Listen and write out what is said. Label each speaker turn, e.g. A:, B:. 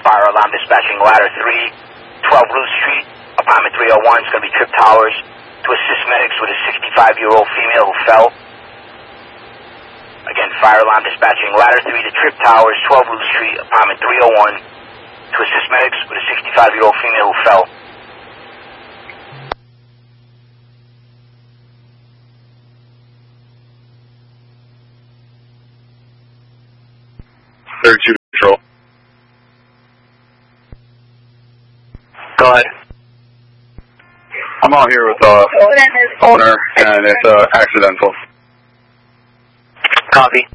A: Fire alarm dispatching ladder 3, 12 Ruth Street, apartment 301. It's going to be Trip Towers to assist medics with a 65-year-old female who fell. Again, fire alarm dispatching ladder 3 to Trip Towers, 12 Ruth Street, apartment 301 to assist medics with a 65-year-old female who fell.
B: Control.
C: Go ahead.
B: I'm out here with owner, and it's accidental.
C: Copy.